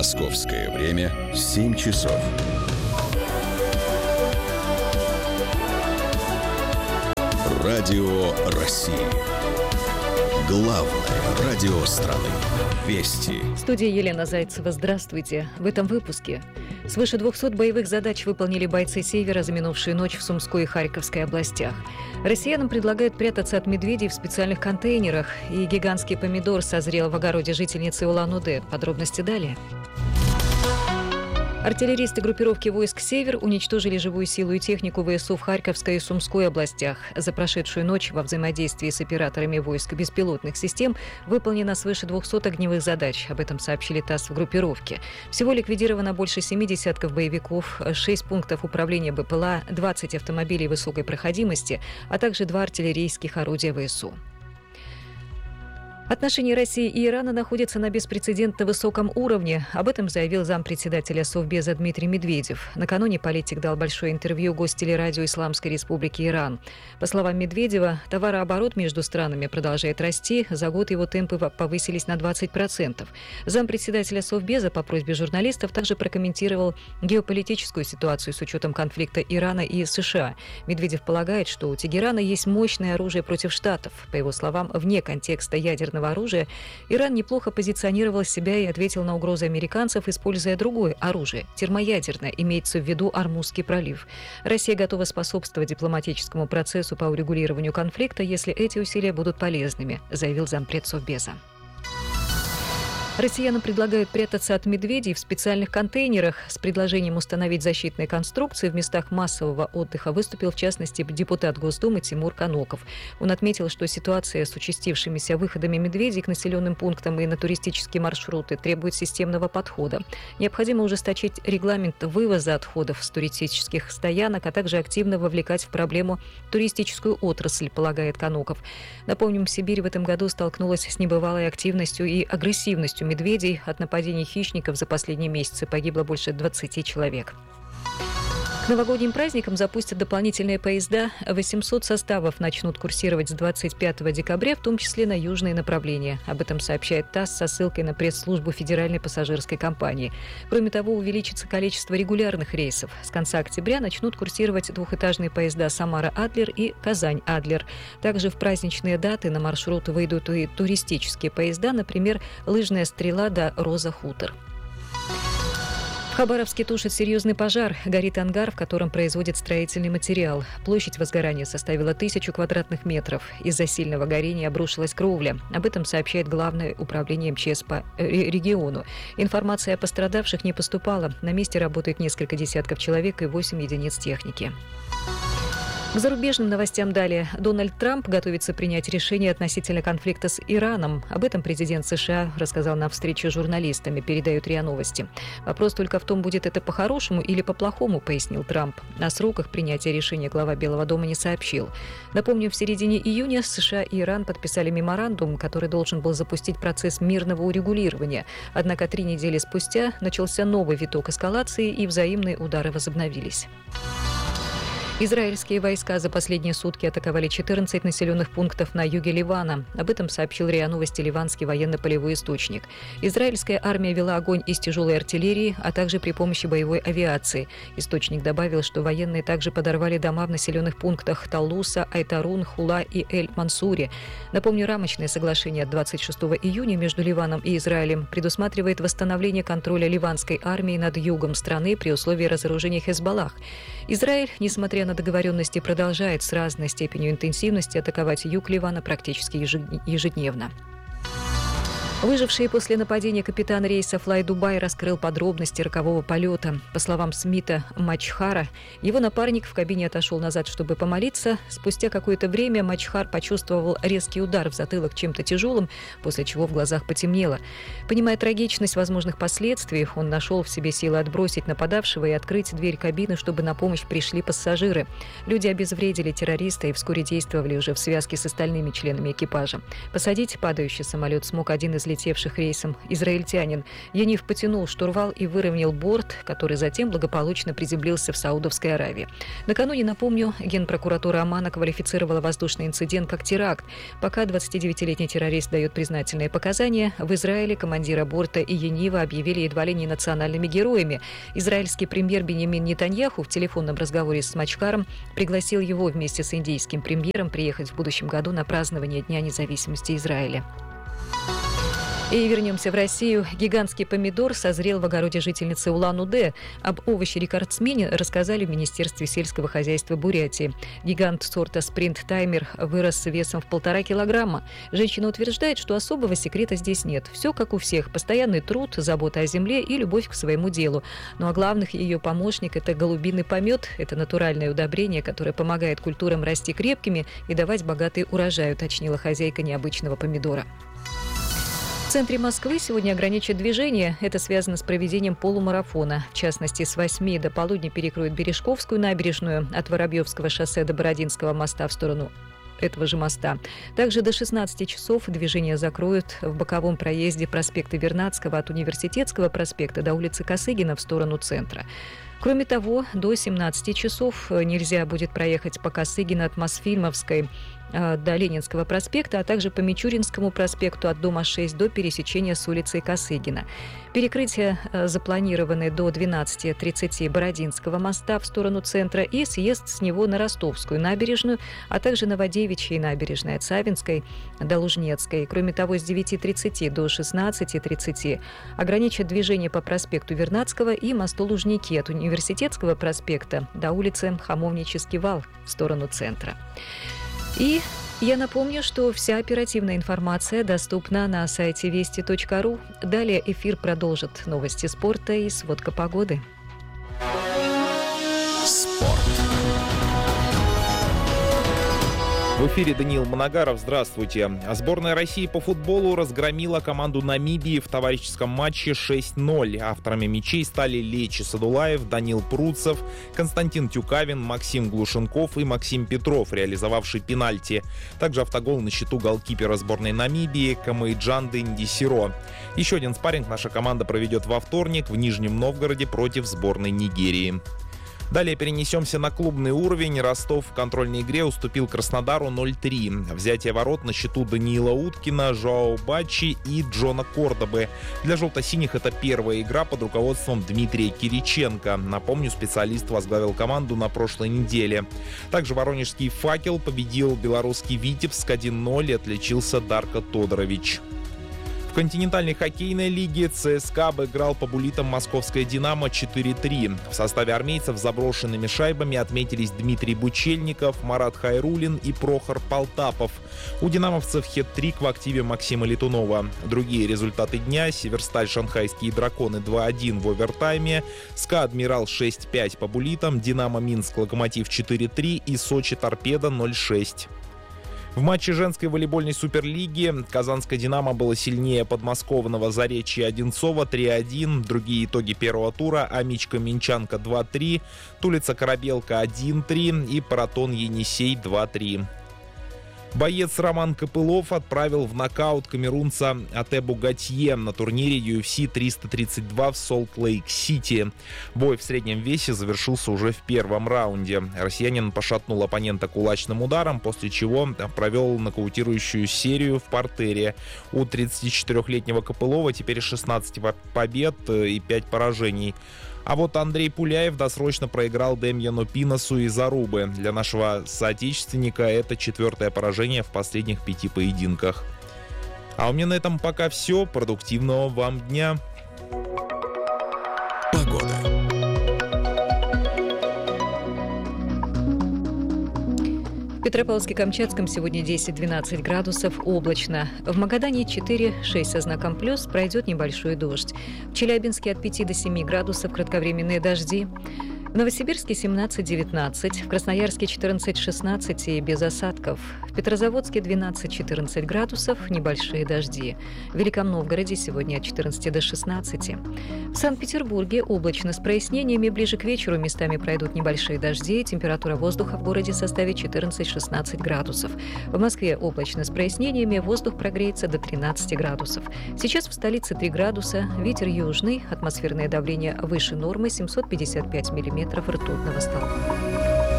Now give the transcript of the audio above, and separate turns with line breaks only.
Московское время 7 часов. Радио России. Главное радио страны. Вести.
В студии Елена Зайцева. Здравствуйте. В этом выпуске. Свыше 200 боевых задач выполнили бойцы Севера за минувшую ночь в Сумской и Харьковской областях. Россиянам предлагают прятаться от медведей в специальных контейнерах. И гигантский помидор созрел в огороде жительницы Улан-Удэ. Подробности далее. Артиллеристы группировки войск «Север» уничтожили живую силу и технику ВСУ в Харьковской и Сумской областях. За прошедшую ночь во взаимодействии с операторами войск беспилотных систем выполнено свыше 200 огневых задач. Об этом сообщили ТАСС в группировке. Всего ликвидировано больше 7 десятков боевиков, 6 пунктов управления БПЛА, 20 автомобилей высокой проходимости, а также 2 артиллерийских орудия ВСУ. Отношения России и Ирана находятся на беспрецедентно высоком уровне. Об этом заявил зампредседателя Совбеза Дмитрий Медведев. Накануне политик дал большое интервью гостелерадио Исламской Республики Иран. По словам Медведева, товарооборот между странами продолжает расти. За год его темпы повысились на 20%. Зампредседателя Совбеза по просьбе журналистов также прокомментировал геополитическую ситуацию с учетом конфликта Ирана и США. Медведев полагает, что у Тегерана есть мощное оружие против Штатов. По его словам, вне контекста ядерного оружия, Иран неплохо позиционировал себя и ответил на угрозы американцев, используя другое оружие – термоядерное, имеется в виду Ормузский пролив. Россия готова способствовать дипломатическому процессу по урегулированию конфликта, если эти усилия будут полезными, заявил зампред Совбеза. Россиянам предлагают прятаться от медведей в специальных контейнерах. С предложением установить защитные конструкции в местах массового отдыха выступил, в частности, депутат Госдумы Тимур Коноков. Он отметил, что ситуация с участившимися выходами медведей к населенным пунктам и на туристические маршруты требует системного подхода. Необходимо ужесточить регламент вывоза отходов с туристических стоянок, а также активно вовлекать в проблему туристическую отрасль, полагает Коноков. Напомним, Сибирь в этом году столкнулась с небывалой активностью и агрессивностью медведей. От нападений хищников за последние месяцы погибло больше 20 человек. К новогодним праздникам запустят дополнительные поезда. 800 составов начнут курсировать с 25 декабря, в том числе на южные направления. Об этом сообщает ТАСС со ссылкой на пресс-службу Федеральной пассажирской компании. Кроме того, увеличится количество регулярных рейсов. С конца октября начнут курсировать двухэтажные поезда «Самара-Адлер» и «Казань-Адлер». Также в праздничные даты на маршрут выйдут и туристические поезда, например, «Лыжная стрела» до «Роза-Хутор». В Хабаровске тушит серьезный пожар. Горит ангар, в котором производят строительный материал. Площадь возгорания составила 1000 квадратных метров. Из-за сильного горения обрушилась кровля. Об этом сообщает Главное управление МЧС по региону. Информация о пострадавших не поступала. На месте работает несколько десятков человек и 8 единиц техники. К зарубежным новостям далее. Дональд Трамп готовится принять решение относительно конфликта с Ираном. Об этом президент США рассказал на встрече с журналистами, передают РИА Новости. Вопрос только в том, будет это по-хорошему или по-плохому, пояснил Трамп. О сроках принятия решения глава Белого дома не сообщил. Напомню, в середине июня США и Иран подписали меморандум, который должен был запустить процесс мирного урегулирования. Однако 3 недели спустя начался новый виток эскалации, и взаимные удары возобновились. Израильские войска за последние сутки атаковали 14 населенных пунктов на юге Ливана. Об этом сообщил РИА Новости ливанский военно-полевой источник. Израильская армия вела огонь из тяжелой артиллерии, а также при помощи боевой авиации. Источник добавил, что военные также подорвали дома в населенных пунктах Талуса, Айтарун, Хула и Эль-Мансуре. Напомню, рамочное соглашение от 26 июня между Ливаном и Израилем предусматривает восстановление контроля ливанской армии над югом страны при условии разоружения Хезболлах. Израиль, несмотря на договоренности, продолжает с разной степенью интенсивности атаковать юг Ливана практически ежедневно. Выживший после нападения капитан рейса Fly Dubai раскрыл подробности рокового полета. По словам Смита Мачхара, его напарник в кабине отошел назад, чтобы помолиться. Спустя какое-то время Мачхар почувствовал резкий удар в затылок чем-то тяжелым, после чего в глазах потемнело. Понимая трагичность возможных последствий, он нашел в себе силы отбросить нападавшего и открыть дверь кабины, чтобы на помощь пришли пассажиры. Люди обезвредили террориста и вскоре действовали уже в связке с остальными членами экипажа. Посадить падающий самолет смог один из взлетевших рейсом израильтянин. Янив потянул штурвал и выровнял борт, который затем благополучно приземлился в Саудовской Аравии. Накануне, напомню, Генпрокуратура Омана квалифицировала воздушный инцидент как теракт. Пока 29-летний террорист дает признательные показания, в Израиле командира борта и Янива объявили едва ли не национальными героями. Израильский премьер Биньямин Нетаньяху в телефонном разговоре с Мачкаром пригласил его вместе с индийским премьером приехать в будущем году на празднование Дня независимости Израиля. И вернемся в Россию. Гигантский помидор созрел в огороде жительницы Улан-Удэ. Об овоще-рекордсмене рассказали в Министерстве сельского хозяйства Бурятии. Гигант сорта Sprint Timer вырос весом в 1,5 килограмма. Женщина утверждает, что особого секрета здесь нет. Все как у всех. Постоянный труд, забота о земле и любовь к своему делу. Ну а главный ее помощник – это голубиный помет. Это натуральное удобрение, которое помогает культурам расти крепкими и давать богатый урожай, уточнила хозяйка необычного помидора. В центре Москвы сегодня ограничат движение. Это связано с проведением полумарафона. В частности, с 8 до полудня перекроют Бережковскую набережную от Воробьевского шоссе до Бородинского моста в сторону этого же моста. Также до 16 часов движение закроют в боковом проезде проспекта Вернадского от Университетского проспекта до улицы Косыгина в сторону центра. Кроме того, до 17 часов нельзя будет проехать по Косыгина от Мосфильмовской до Ленинского проспекта, а также по Мичуринскому проспекту от дома 6 до пересечения с улицей Косыгина. Перекрытие запланированы до 12:30 Бородинского моста в сторону центра и съезд с него на Ростовскую набережную, а также Новодевичьей набережной от Савинской до Лужнецкой. Кроме того, с 9:30 до 16:30 ограничат движение по проспекту Вернадского и мосту Лужники от Университетского проспекта до улицы Хамовнический вал в сторону центра. И я напомню, что вся оперативная информация доступна на сайте вести.ру. Далее эфир продолжит новости спорта и сводка погоды.
Спорт.
В эфире Даниил Моногаров. Здравствуйте. Сборная России по футболу разгромила команду Намибии в товарищеском матче 6-0. Авторами мячей стали Лечи Садулаев, Данил Пруцев, Константин Тюкавин, Максим Глушенков и Максим Петров, реализовавший пенальти. Также автогол на счету голкипера сборной Намибии Камаиджанды Ндисиро. Еще один спарринг наша команда проведет во вторник в Нижнем Новгороде против сборной Нигерии. Далее перенесемся на клубный уровень. Ростов в контрольной игре уступил Краснодару 0-3. Взятие ворот на счету Даниила Уткина, Жоао Бачи и Джона Кордобы. Для желто-синих это первая игра под руководством Дмитрия Кириченко. Напомню, специалист возглавил команду на прошлой неделе. Также воронежский «Факел» победил белорусский «Витебск» 1-0 и отличился Дарко Тодорович. В континентальной хоккейной лиге ЦСКА обыграл по буллитам московское «Динамо» 4-3. В составе армейцев заброшенными шайбами отметились Дмитрий Бучельников, Марат Хайрулин и Прохор Полтапов. У динамовцев хет-трик в активе Максима Летунова. Другие результаты дня: Северсталь Шанхайские драконы 2-1 в овертайме, СКА Адмирал 6-5 по буллитам, Динамо Минск Локомотив 4-3 и Сочи Торпедо 0-6. В матче женской волейбольной суперлиги казанское «Динамо» было сильнее подмосковного Заречья Одинцова 3-1. Другие итоги первого тура: Амичка Минчанка 2-3, Тулица Корабелка 1-3 и Паратон Енисей 2-3. Боец Роман Копылов отправил в нокаут камерунца Атебу Гатье на турнире UFC 332 в Солт-Лейк-Сити. Бой в среднем весе завершился уже в первом раунде. Россиянин пошатнул оппонента кулачным ударом, после чего провел нокаутирующую серию в партере. У 34-летнего Копылова теперь 16 побед и 5 поражений. А вот Андрей Пуляев досрочно проиграл Демьяну Пиносу из Арубы. Для нашего соотечественника это 4-е поражение в последних 5 поединках. А у меня на этом пока все. Продуктивного вам дня.
Погода.
В Петропавловске-Камчатском сегодня 10-12 градусов, облачно. В Магадане 4-6 со знаком плюс, пройдет небольшой дождь. В Челябинске от 5 до 7 градусов, кратковременные дожди. В Новосибирске 17-19, в Красноярске 14-16 и без осадков. В Петрозаводске 12-14 градусов, небольшие дожди. В Великом Новгороде сегодня от 14 до 16. В Санкт-Петербурге облачно с прояснениями, ближе к вечеру местами пройдут небольшие дожди, температура воздуха в городе составит 14-16 градусов. В Москве облачно с прояснениями, воздух прогреется до 13 градусов. Сейчас в столице 3 градуса, ветер южный, атмосферное давление выше нормы 755 миллиметров ртутного столба.